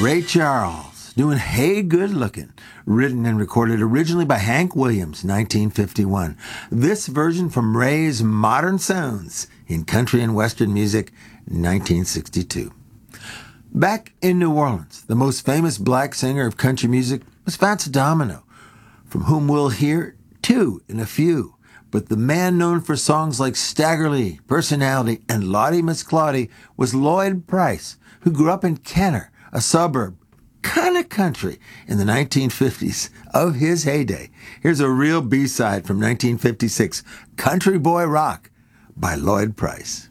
Ray Charles doing Hey Good Looking, written and recorded originally by Hank Williams, 1951. This version from Ray's Modern Sounds in Country and Western Music, 1962. Back in New Orleans, the most famous black singer of country music was Fats Domino, from whom we'll hear two in a few. But the man known for songs like Stagger Lee, Personality, and Lottie Miss Claudie was Lloyd Price, who grew up in Kenner, a suburb, kind of country, in the 1950s of his heyday. Here's a real B-side from 1956, Country Boy Rock by Lloyd Price.